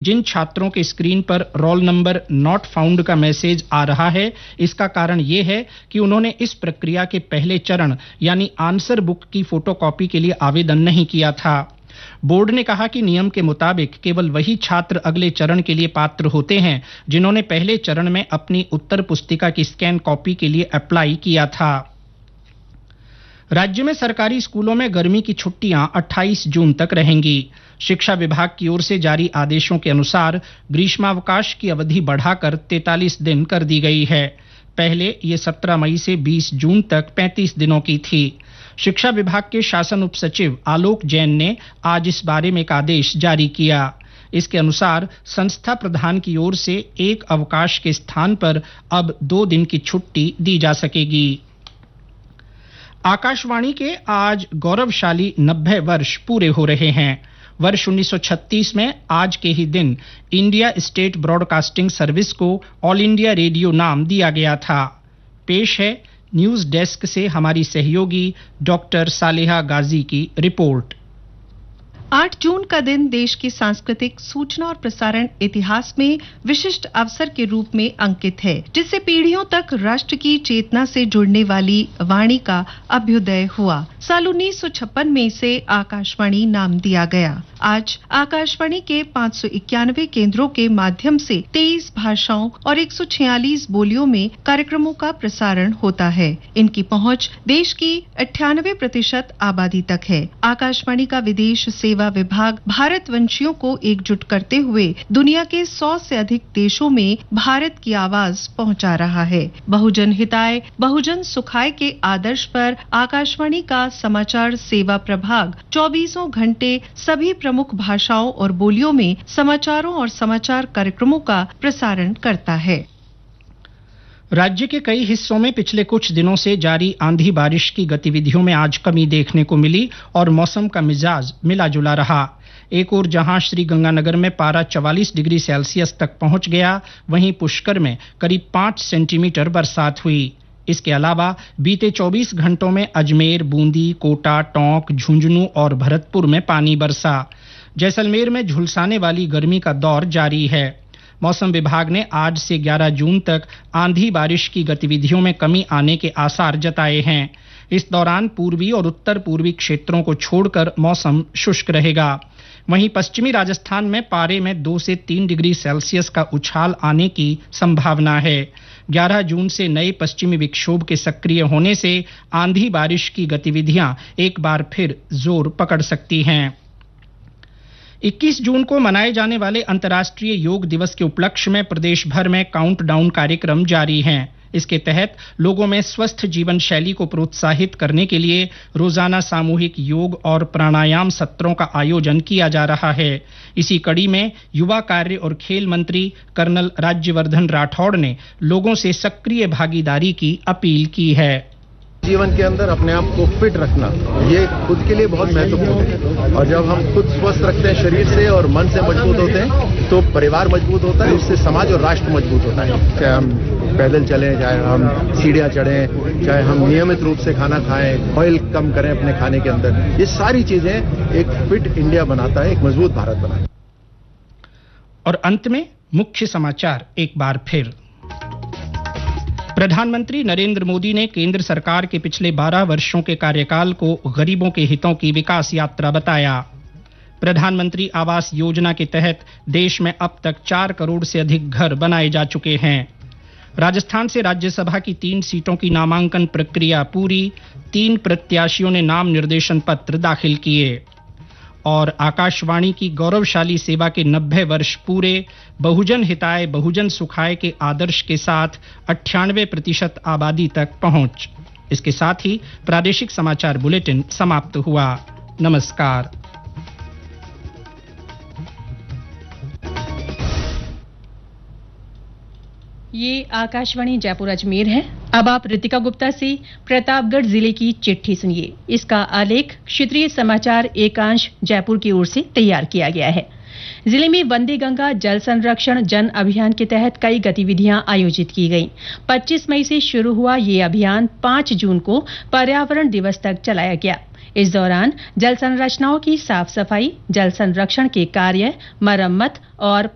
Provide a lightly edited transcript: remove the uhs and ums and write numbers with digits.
जिन छात्रों के स्क्रीन पर रोल नंबर नॉट फाउंड का मैसेज आ रहा है, इसका कारण ये है कि उन्होंने इस प्रक्रिया के पहले चरण यानी आंसर बुक की फोटोकॉपी के लिए आवेदन नहीं किया था। बोर्ड ने कहा कि नियम के मुताबिक केवल वही छात्र अगले चरण के लिए पात्र होते हैं जिन्होंने पहले चरण में अपनी उत्तर पुस्तिका की स्कैन कॉपी के लिए अप्लाई किया था। राज्य में सरकारी स्कूलों में गर्मी की छुट्टियां 28 जून तक रहेंगी। शिक्षा विभाग की ओर से जारी आदेशों के अनुसार ग्रीष्मावकाश की अवधि बढ़ाकर 43 दिन कर दी गई है। पहले ये 17 मई से 20 जून तक 35 दिनों की थी। शिक्षा विभाग के शासन उप सचिव आलोक जैन ने आज इस बारे में एक आदेश जारी किया। इसके अनुसार संस्था प्रधान की ओर से एक अवकाश के स्थान पर अब 2 दिन की छुट्टी दी जा सकेगी। आकाशवाणी के आज गौरवशाली 90 वर्ष पूरे हो रहे हैं। वर्ष 1936 में आज के ही दिन इंडिया स्टेट ब्रॉडकास्टिंग सर्विस को ऑल इंडिया रेडियो नाम दिया गया था। पेश है न्यूज डेस्क से हमारी सहयोगी डॉक्टर सालेहा गाजी की रिपोर्ट। 8 जून का दिन देश की सांस्कृतिक सूचना और प्रसारण इतिहास में विशिष्ट अवसर के रूप में अंकित है, जिससे पीढ़ियों तक राष्ट्र की चेतना से जुड़ने वाली वाणी का अभ्युदय हुआ। साल 1956 में इसे आकाशवाणी नाम दिया गया। आज आकाशवाणी के 591 केंद्रों के माध्यम से 23 भाषाओं और 146 बोलियों में कार्यक्रमों का प्रसारण होता है। इनकी पहुंच देश की 98% आबादी तक है। आकाशवाणी का विदेश सेवा विभाग भारतवंशियों को एकजुट करते हुए दुनिया के 100 से अधिक देशों में भारत की आवाज पहुंचा रहा है। बहुजन हिताय बहुजन सुखाय के आदर्श पर आकाशवाणी का समाचार सेवा प्रभाग 24 घंटे सभी प्रमुख भाषाओं और बोलियों में समाचारों और समाचार कार्यक्रमों का प्रसारण करता है। राज्य के कई हिस्सों में पिछले कुछ दिनों से जारी आंधी बारिश की गतिविधियों में आज कमी देखने को मिली और मौसम का मिजाज मिला जुला रहा। एक ओर जहां श्री गंगानगर में पारा 44 डिग्री सेल्सियस तक पहुंच गया, वहीं पुष्कर में करीब 5 सेंटीमीटर बरसात हुई। इसके अलावा बीते 24 घंटों में अजमेर, बूंदी, कोटा, टोंक, झुंझुनू और भरतपुर में पानी बरसा। जैसलमेर में झुलसाने वाली गर्मी का दौर जारी है। मौसम विभाग ने आज से 11 जून तक आंधी बारिश की गतिविधियों में कमी आने के आसार जताए हैं। इस दौरान पूर्वी और उत्तर पूर्वी क्षेत्रों को छोड़कर मौसम शुष्क रहेगा। वहीं पश्चिमी राजस्थान में पारे में 2 से 3 डिग्री सेल्सियस का उछाल आने की संभावना है। 11 जून से नए पश्चिमी विक्षोभ के सक्रिय होने से आंधी बारिश की गतिविधियां एक बार फिर जोर पकड़ सकती हैं। 21 जून को मनाए जाने वाले अंतर्राष्ट्रीय योग दिवस के उपलक्ष्य में प्रदेश भर में काउंटडाउन कार्यक्रम जारी हैं। इसके तहत लोगों में स्वस्थ जीवन शैली को प्रोत्साहित करने के लिए रोजाना सामूहिक योग और प्राणायाम सत्रों का आयोजन किया जा रहा है। इसी कड़ी में युवा कार्य और खेल मंत्री कर्नल राज्यवर्धन राठौड़ ने लोगों से सक्रिय भागीदारी की अपील की है। जीवन के अंदर अपने आप को फिट रखना ये खुद के लिए बहुत महत्वपूर्ण है और जब हम खुद स्वस्थ रखते हैं शरीर से और मन से मजबूत होते हैं तो परिवार मजबूत होता है, उससे समाज और राष्ट्र मजबूत होता है। चाहे हम पैदल चलें, चाहे हम सीढ़ियां चढ़ें, चाहे हम नियमित रूप से खाना खाएं, ऑयल कम करें अपने खाने के अंदर, ये सारी चीजें एक फिट इंडिया बनाता है, एक मजबूत भारत बनाता है। और अंत में मुख्य समाचार एक बार फिर। प्रधानमंत्री नरेंद्र मोदी ने केंद्र सरकार के पिछले 12 वर्षों के कार्यकाल को गरीबों के हितों की विकास यात्रा बताया। प्रधानमंत्री आवास योजना के तहत देश में अब तक 4 करोड़ से अधिक घर बनाए जा चुके हैं। राजस्थान से राज्यसभा की 3 सीटों की नामांकन प्रक्रिया पूरी, 3 प्रत्याशियों ने नाम निर्देशन पत्र दाखिल किए। और आकाशवाणी की गौरवशाली सेवा के 90 वर्ष पूरे, बहुजन हिताय बहुजन सुखाय के आदर्श के साथ 98% आबादी तक पहुंच। इसके साथ ही प्रादेशिक समाचार बुलेटिन समाप्त हुआ। नमस्कार। ये आकाशवाणी जयपुर अजमेर है। अब आप रितिका गुप्ता से प्रतापगढ़ जिले की चिट्ठी सुनिए। इसका आलेख क्षेत्रीय समाचार एकांश जयपुर की ओर से तैयार किया गया है। जिले में वंदे गंगा जल संरक्षण जन अभियान के तहत कई गतिविधियां आयोजित की गईं। 25 मई से शुरू हुआ ये अभियान 5 जून को पर्यावरण दिवस तक चलाया गया। इस दौरान जल संरचनाओं की साफ सफाई, जल संरक्षण के कार्य, मरम्मत और